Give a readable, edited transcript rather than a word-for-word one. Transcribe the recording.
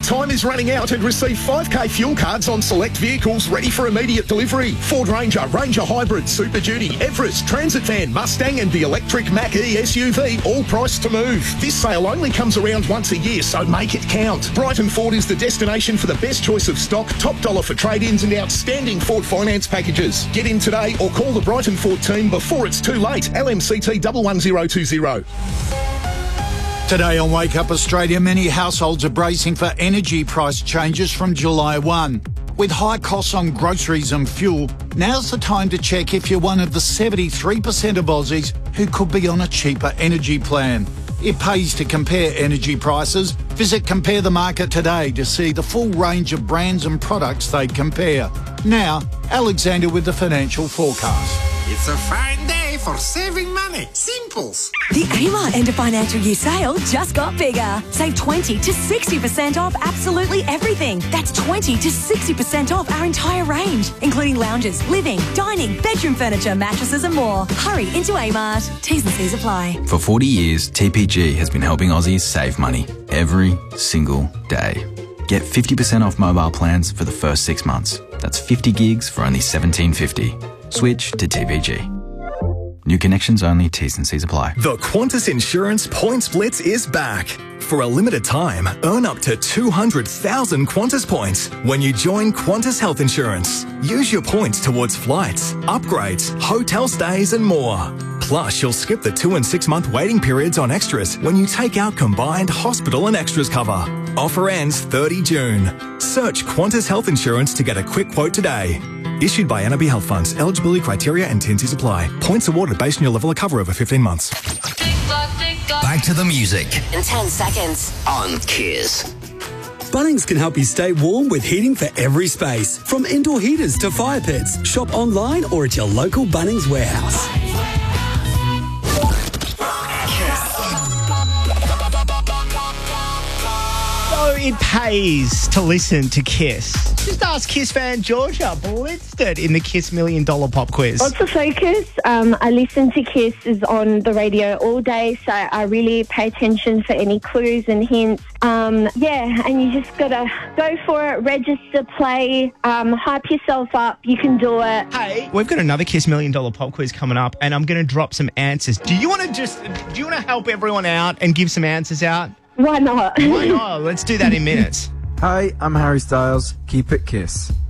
Time is running out and receive 5k fuel cards on select vehicles ready for immediate delivery. Ford Ranger, Ranger Hybrid, Super Duty, Everest, Transit Van, Mustang and the electric Mach-E SUV, all priced to move. This sale only comes around once a year, so make it count. Brighton Ford is the destination for the best choice of stock, top dollar for trade-ins and outstanding Ford finance packages. Get in today or call the Brighton Ford team before it's too late. LMCT 11020. Today on Wake Up Australia, many households are bracing for energy price changes from July 1. With high costs on groceries and fuel, now's the time to check if you're one of the 73% of Aussies who could be on a cheaper energy plan. It pays to compare energy prices. Visit Compare the Market today to see the full range of brands and products they compare. Now, Alexander with the financial forecast. It's a fine day for saving money. Simples. The Amart End of Financial Year sale just got bigger. Save 20 to 60% off absolutely everything. That's 20 to 60% off our entire range, including lounges, living, dining, bedroom furniture, mattresses and more. Hurry into Amart. T's and C's apply. For 40 years, TPG has been helping Aussies save money every single day. Get 50% off mobile plans for the first 6 months. That's 50 gigs for only $17.50. Switch to TPG. New connections only, T's and C's apply. The Qantas Insurance Points Blitz is back. For a limited time, earn up to 200,000 Qantas points when you join Qantas Health Insurance. Use your points towards flights, upgrades, hotel stays and more. Plus, you'll skip the 2 and 6 month waiting periods on extras when you take out combined hospital and extras cover. Offer ends 30 June. Search Qantas Health Insurance to get a quick quote today. Issued by NAB Health Funds. Eligibility criteria and T&Cs apply. Points awarded based on your level of cover over 15 months. Back to the music In 10 seconds. on Kiss. Bunnings can help you stay warm with heating for every space. From indoor heaters to fire pits. Shop online or at your local Bunnings warehouse. So it pays to listen to Kiss. Just ask Kiss fan Georgia. Blitzed it in the Kiss $1 Million Pop Quiz. Lots of focus. I listen to Kiss is on the radio all day, so I really pay attention for any clues and hints. And you just got to go for it, register, play, hype yourself up. You can do it. Hey, we've got another Kiss $1 Million Pop Quiz coming up, and I'm going to drop some answers. Do you want to help everyone out and give some answers out? Why not? Why not? Let's do that in minutes. Hi, I'm Harry Styles. Keep it Kiss.